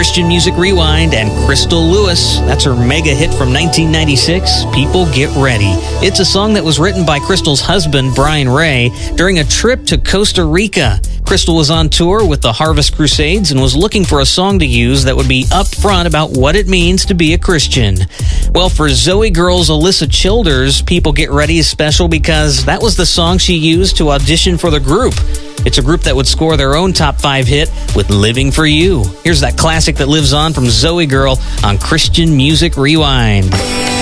Christian Music Rewind and Crystal Lewis. That's her mega hit from 1996, People Get Ready. It's a song that was written by Crystal's husband, Brian Ray, during a trip to Costa Rica. Crystal was on tour with the Harvest Crusades and was looking for a song to use that would be upfront about what it means to be a Christian. Well, for Zoe Girl's Alyssa Childers, People Get Ready is special because that was the song she used to audition for the group. It's a group that would score their own top 5 hit with Living for You. Here's that classic that lives on from Zoe Girl on Christian Music Rewind.